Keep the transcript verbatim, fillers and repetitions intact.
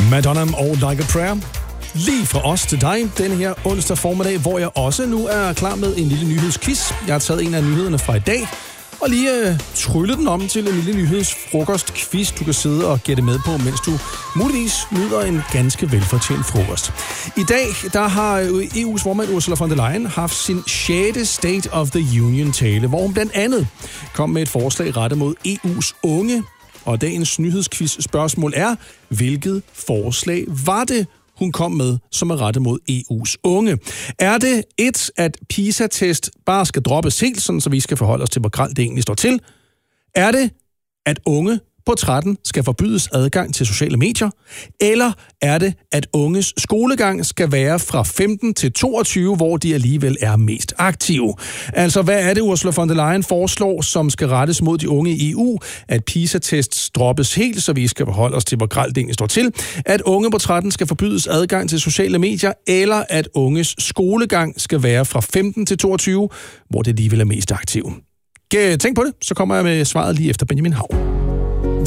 Madonna og Like a Prayer. Lige fra os til dig denne her onsdag formiddag, hvor jeg også nu er klar med en lille nyhedsquiz. Jeg har taget en af nyhederne fra i dag, og lige øh, tryllet den om til en lille nyhedsfrokostquiz, du kan sidde og gætte med på, mens du muligvis nyder en ganske velfortjent frokost. I dag, der har E U's formand Ursula von der Leyen haft sin sjette State of the Union-tale, hvor hun blandt andet kom med et forslag rettet mod E U's unge. Og dagens nyhedsquiz-spørgsmål er, hvilket forslag var det, hun kom med, som er rettet mod E U's unge? Er det et, at PISA-test bare skal droppes helt, sådan så vi skal forholde os til, hvor grelt det egentlig står til? Er det, at unge på tretten skal forbydes adgang til sociale medier? Eller er det, at unges skolegang skal være fra femten til toogtyve, hvor de alligevel er mest aktive? Altså, hvad er det, Ursula von der Leyen foreslår, som skal rettes mod de unge i E U? At PISA-tests droppes helt, så vi skal forholde os til, hvor grelt det egentlig står til? At unge på tretten skal forbydes adgang til sociale medier? Eller at unges skolegang skal være fra femten til toogtyve, hvor de alligevel er mest aktive? Tænk på det, så kommer jeg med svaret lige efter Benjamin Hav.